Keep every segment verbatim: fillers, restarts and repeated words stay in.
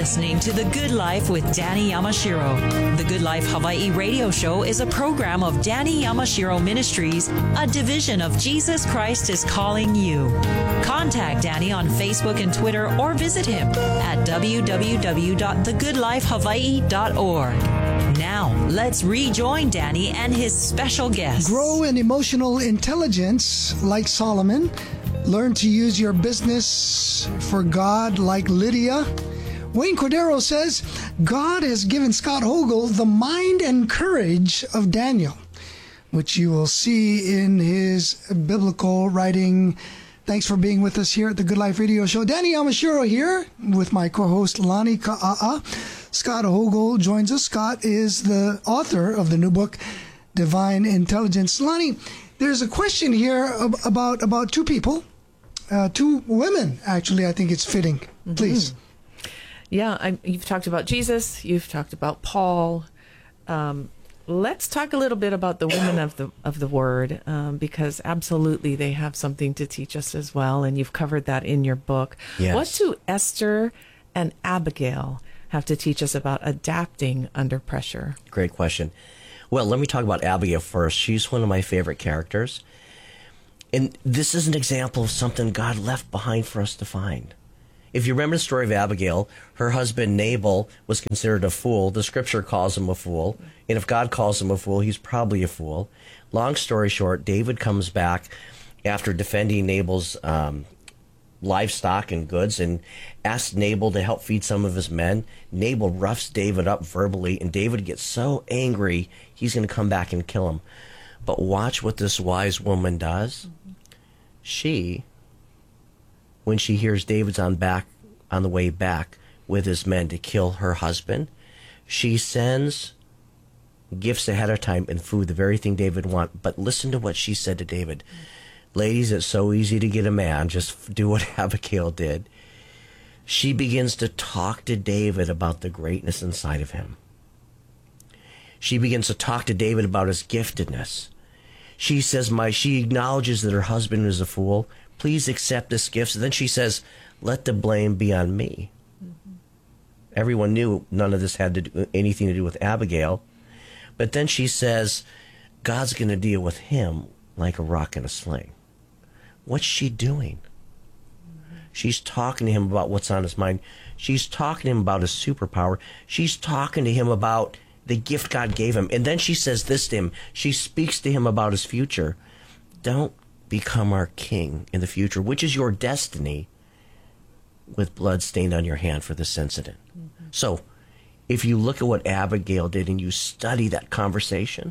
listening to The Good Life with Danny Yamashiro. The Good Life Hawaii radio show is a program of Danny Yamashiro Ministries, a division of Jesus Christ is Calling You. Contact Danny on Facebook and Twitter or visit him at w w w dot the good life hawaii dot org. Now, let's rejoin Danny and his special guest. Grow in emotional intelligence like Solomon. Learn to use your business for God like Lydia. Wayne Cordero says, God has given Scott Hogel the mind and courage of Daniel, which you will see in his biblical writing. Thanks for being with us here at the Good Life Radio Show. Danny Yamashiro here with my co-host Lonnie Ka'a'a. Scott Hogel joins us. Scott is the author of the new book, Divine Intelligence. Lonnie, there's a question here about, about two people. Uh, two women, actually, I think it's fitting. Please. Mm-hmm. Yeah, I, you've talked about Jesus. You've talked about Paul. Um, let's talk a little bit about the women of the of the Word, um, because absolutely they have something to teach us as well, and you've covered that in your book. Yes. What do Esther and Abigail have to teach us about adapting under pressure? Great question. Well, let me talk about Abigail first. She's one of my favorite characters. And this is an example of something God left behind for us to find. If you remember the story of Abigail, her husband Nabal was considered a fool. The scripture calls him a fool. And if God calls him a fool, he's probably a fool. Long story short, David comes back after defending Nabal's um, livestock and goods and asks Nabal to help feed some of his men. Nabal roughs David up verbally, and David gets so angry, he's going to come back and kill him. But watch what this wise woman does. She, when she hears David's on back on the way back with his men to kill her husband, she sends gifts ahead of time and food, the very thing David wanted. But listen to what she said to David. Ladies, it's so easy to get a man. Just do what Abigail did. She begins to talk to David about the greatness inside of him. She begins to talk to David about his giftedness. She says, "My." She acknowledges that her husband is a fool. Please accept this gift. So then she says, let the blame be on me. Mm-hmm. Everyone knew none of this had to do, anything to do with Abigail. But then she says, God's going to deal with him like a rock in a sling. What's she doing? Mm-hmm. She's talking to him about what's on his mind. She's talking to him about his superpower. She's talking to him about the gift God gave him. And then she says this to him. She speaks to him about his future. Don't become our king in the future, which is your destiny, with blood stained on your hand for this incident. Mm-hmm. So if you look at what Abigail did and you study that conversation,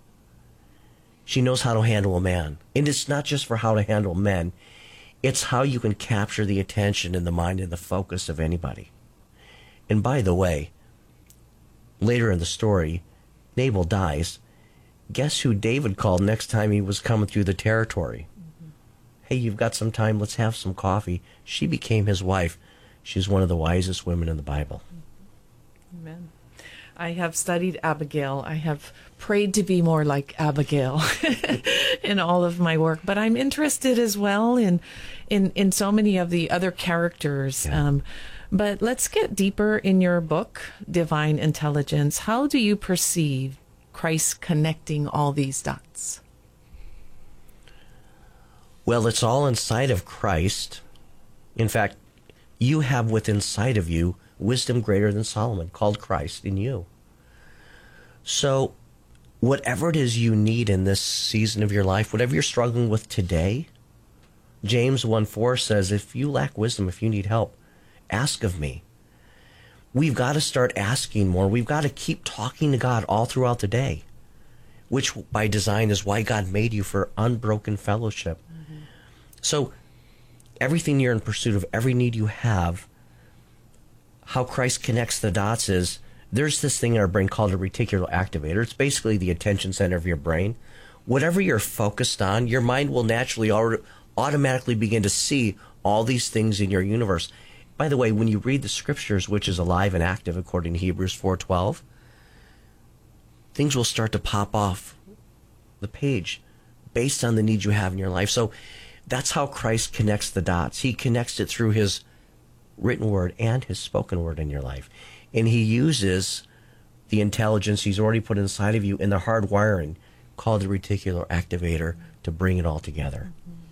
she knows how to handle a man. And it's not just for how to handle men. It's how you can capture the attention and the mind and the focus of anybody. And by the way, later in the story, Nabal dies. Guess who David called next time he was coming through the territory? Mm-hmm. Hey, you've got some time, let's have some coffee. She became his wife. She's one of the wisest women in the Bible. Amen. I have studied Abigail. I have prayed to be more like Abigail in all of my work. But I'm interested as well in in, in so many of the other characters. Yeah. Um, but let's get deeper in your book, Divine Intelligence. How do you perceive Christ connecting all these dots? Well, it's all inside of Christ. In fact, you have within sight of you wisdom greater than Solomon, called Christ in you. So whatever it is you need in this season of your life, whatever you're struggling with today, James one four says, if you lack wisdom, if you need help, ask of me. We've got to start asking more. We've got to keep talking to God all throughout the day, which by design is why God made you for unbroken fellowship. Mm-hmm. So everything you're in pursuit of, every need you have, how Christ connects the dots is, there's this thing in our brain called a reticular activator. It's basically the attention center of your brain. Whatever you're focused on, your mind will naturally already, automatically begin to see all these things in your universe. By the way, when you read the scriptures, which is alive and active according to Hebrews four twelve, things will start to pop off the page based on the needs you have in your life. So that's how Christ connects the dots. He connects it through his written word and his spoken word in your life. And he uses the intelligence he's already put inside of you and the hard wiring called the reticular activator to bring it all together.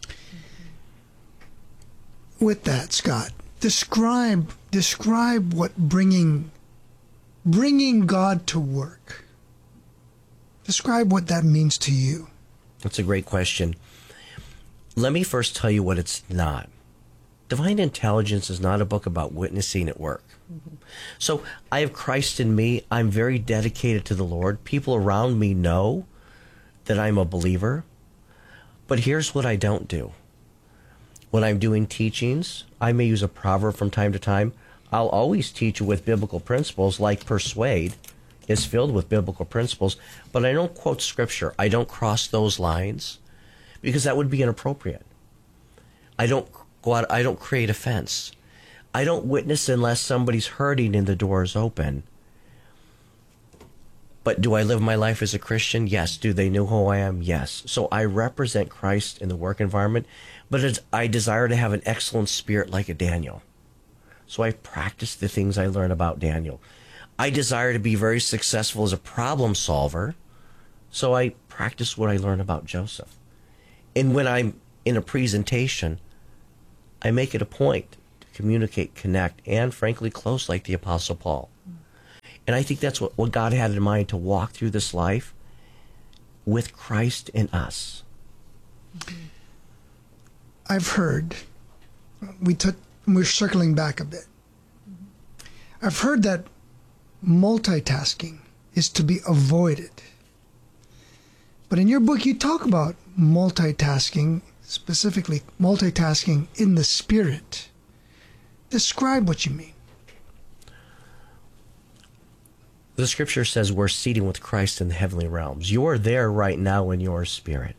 With that, Scott, describe describe what bringing bringing God to work. Describe what that means to you. That's a great question. Let me first tell you what it's not. Divine Intelligence is not a book about witnessing at work. Mm-hmm. So I have Christ in me. I'm very dedicated to the Lord. People around me know that I'm a believer. But here's what I don't do. When I'm doing teachings, I may use a proverb from time to time. I'll always teach with biblical principles, like Persuade is filled with biblical principles, but I don't quote scripture. I don't cross those lines because that would be inappropriate. I don't go out, I don't create offense. I don't witness unless somebody's hurting and the door is open. But do I live my life as a Christian? Yes. Do they know who I am? Yes. So I represent Christ in the work environment, but it's, I desire to have an excellent spirit like a Daniel. So I practice the things I learn about Daniel. I desire to be very successful as a problem solver, so I practice what I learn about Joseph. And when I'm in a presentation, I make it a point to communicate, connect, and frankly close like the Apostle Paul. And I think that's what, what God had in mind to walk through this life with Christ in us. I've heard, we took, we're circling back a bit. I've heard that multitasking is to be avoided. But in your book, you talk about multitasking, specifically multitasking in the Spirit. Describe what you mean. The scripture says we're seated with Christ in the heavenly realms. You're there right now in your spirit.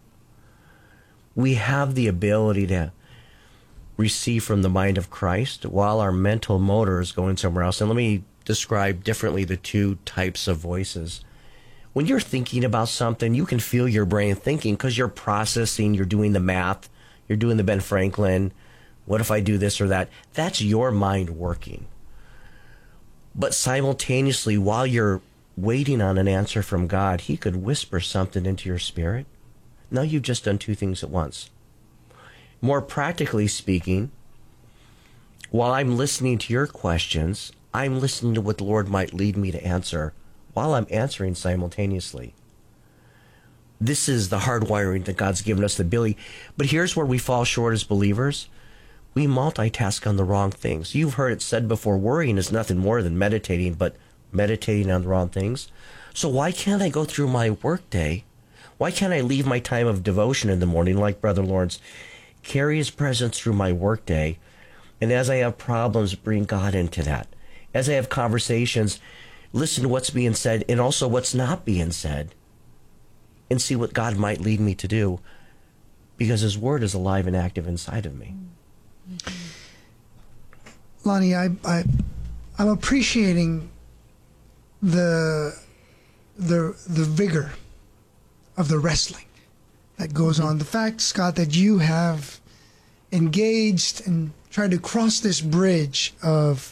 We have the ability to receive from the mind of Christ while our mental motor is going somewhere else. And let me describe differently the two types of voices. When you're thinking about something, you can feel your brain thinking because you're processing, you're doing the math, you're doing the Ben Franklin, what if I do this or that? That's your mind working. But simultaneously, while you're waiting on an answer from God, he could whisper something into your spirit. Now you've just done two things at once. More practically speaking, while I'm listening to your questions, I'm listening to what the Lord might lead me to answer while I'm answering simultaneously. This is the hardwiring that God's given us the ability. But here's where we fall short as believers. We multitask on the wrong things. You've heard it said before, worrying is nothing more than meditating, but meditating on the wrong things. So why can't I go through my workday? Why can't I leave my time of devotion in the morning, like Brother Lawrence, carry his presence through my workday, and as I have problems, bring God into that. As I have conversations, listen to what's being said and also what's not being said, and see what God might lead me to do, because his word is alive and active inside of me. Lonnie, I, I, I'm appreciating the, the, the vigor of the wrestling that goes on. The fact, Scott, that you have engaged and tried to cross this bridge of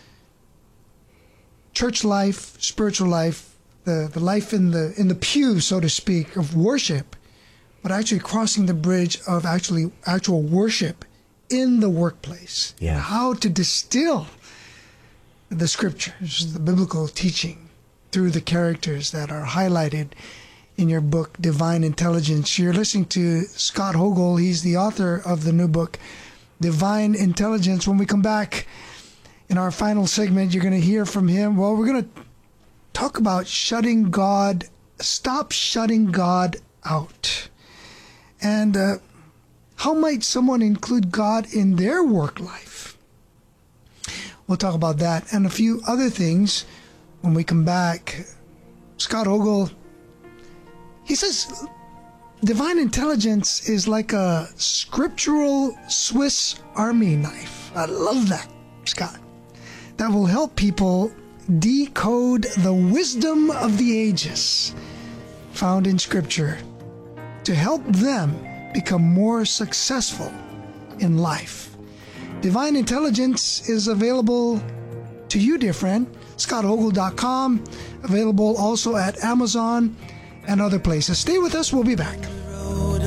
church life, spiritual life, the, the life in the in the pew, so to speak, of worship, but actually crossing the bridge of actually actual worship in the workplace. Yeah. How to distill the scriptures, the biblical teaching through the characters that are highlighted in your book, Divine Intelligence. You're listening to Scott Hogel. He's the author of the new book, Divine Intelligence. When we come back in our final segment, you're going to hear from him. Well, we're going to talk about shutting God, stop shutting God out. And uh, how might someone include God in their work life? We'll talk about that and a few other things when we come back. Scott Hogel, he says divine intelligence is like a scriptural Swiss Army knife. I love that, Scott. That will help people decode the wisdom of the ages found in Scripture to help them become more successful in life. Divine Intelligence is available to you, dear friend. scott ogle dot com, available also at Amazon and other places. Stay with us. We'll be back.